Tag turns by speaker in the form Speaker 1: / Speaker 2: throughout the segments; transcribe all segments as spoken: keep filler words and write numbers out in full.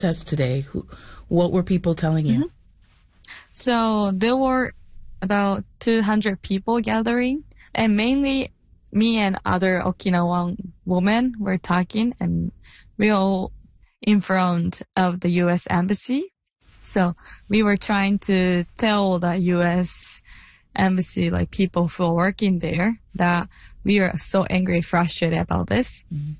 Speaker 1: Us today, who, what were people telling you?
Speaker 2: Mm-hmm. So there were about two hundred people gathering, and mainly me and other Okinawan women were talking, and we all in front of the U S Embassy. So we were trying to tell the U S Embassy, like people who are working there, that we are so angry, frustrated about this. Mm-hmm.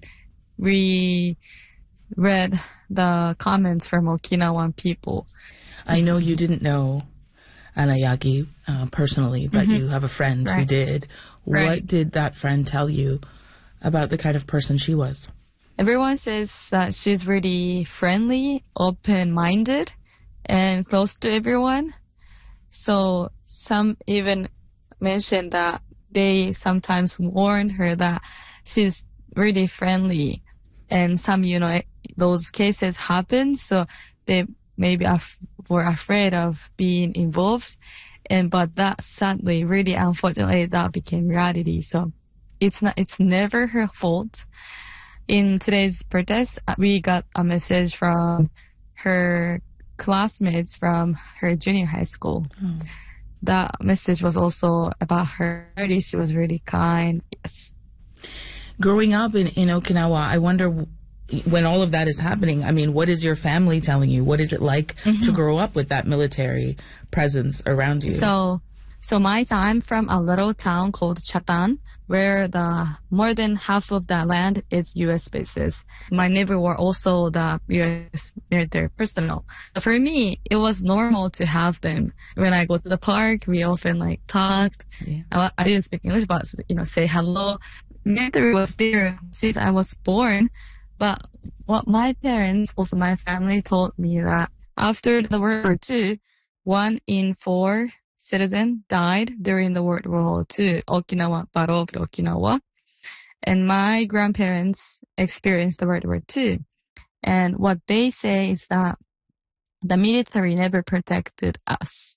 Speaker 2: We read the comments from Okinawan people.
Speaker 1: I know you didn't know Anayagi uh, personally, but mm-hmm. you have a friend right. who did. Right. What did that friend tell you about the kind of person she was?
Speaker 2: Everyone says that she's really friendly, open-minded, and close to everyone. So some even mentioned that they sometimes warned her that she's really friendly, and some, you know, those cases happen, so they maybe af- were afraid of being involved. And but that sadly, really unfortunately, that became reality. So it's not, it's never her fault. In today's protest, we got a message from her classmates from her junior high school. Oh. That message was also about her. She was really kind. Yes.
Speaker 1: Growing up in, in Okinawa, I wonder, when all of that is happening, I mean, what is your family telling you? What is it like mm-hmm. to grow up with that military presence around you?
Speaker 2: So, so my time from a little town called Chatan, where the more than half of the land is U S bases. My neighbor were also the U S military personnel. For me, it was normal to have them. When I go to the park, we often like talk. Yeah. I, I didn't speak English, but you know, say hello. Military was there since I was born. But what my parents, also my family, told me that after the World War Two, one in four citizens died during the World War Two, Okinawa, Battle of Okinawa. And my grandparents experienced the World War Two. And what they say is that the military never protected us.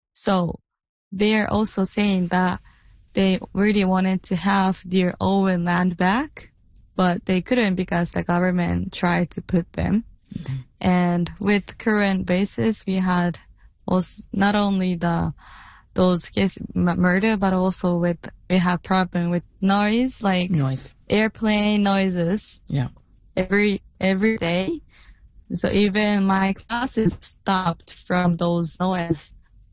Speaker 2: So they're also saying that they really wanted to have their own land back, but they couldn't because the government tried to put them. Mm-hmm. And with current bases, we had also not only the those cases murder, but also with we have problem with noise, like
Speaker 1: noise,
Speaker 2: airplane noises.
Speaker 1: Yeah,
Speaker 2: every every day. So even my classes stopped from those noises.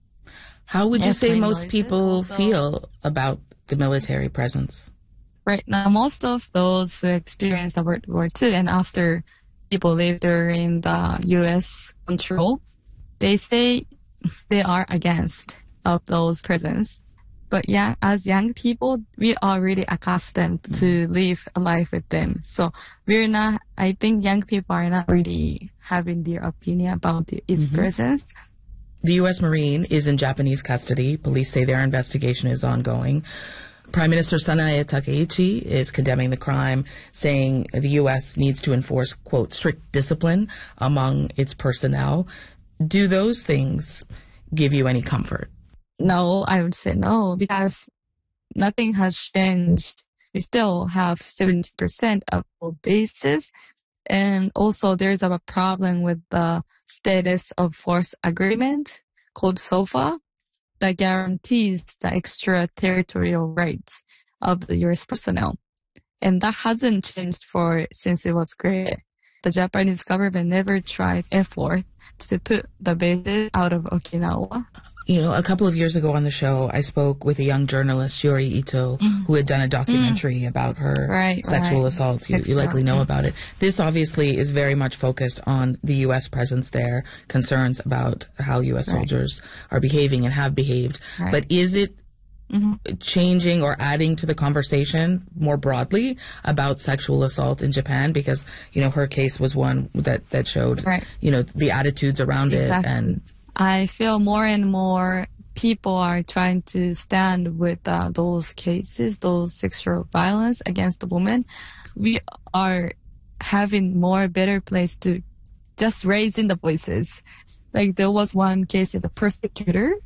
Speaker 1: How would you say most people also feel about the military presence?
Speaker 2: Right now, most of those who experienced the World War Two and after people lived during the U S control, they say they are against of those prisons. But yeah, as young people, we are really accustomed mm-hmm. to live a life with them. So we're not, I think young people are not really having their opinion about the, its mm-hmm. presence.
Speaker 1: The U S Marine is in Japanese custody. Police say their investigation is ongoing. Prime Minister Sanae Takaichi is condemning the crime, saying the U S needs to enforce, quote, strict discipline among its personnel. Do those things give you any comfort?
Speaker 2: No, I would say no, because nothing has changed. We still have seventy percent of all bases. And also there's a problem with the status of force agreement called SOFA that guarantees the extraterritorial rights of the U S personnel. And that hasn't changed for since it was created. The Japanese government never tried effort to put the bases out of Okinawa.
Speaker 1: You know, a couple of years ago on the show, I spoke with a young journalist, Shiori Ito, mm-hmm. who had done a documentary mm-hmm. about her
Speaker 2: right,
Speaker 1: sexual
Speaker 2: right.
Speaker 1: assault. You, you likely know about it. This obviously is very much focused on the U S presence there, concerns about how U S right. soldiers are behaving and have behaved. Right. But is it mm-hmm. changing or adding to the conversation more broadly about sexual assault in Japan? Because, you know, her case was one that, that showed, right. you know, the attitudes around
Speaker 2: exactly.
Speaker 1: it. And
Speaker 2: I feel more and more people are trying to stand with uh, those cases, those sexual violence against the women. We are having more better place to just raising the voices. Like there was one case of the persecutor.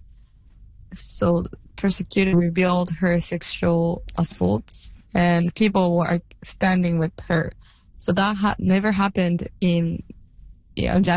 Speaker 2: So persecutor revealed her sexual assaults and people were standing with her. So that ha- never happened in you know,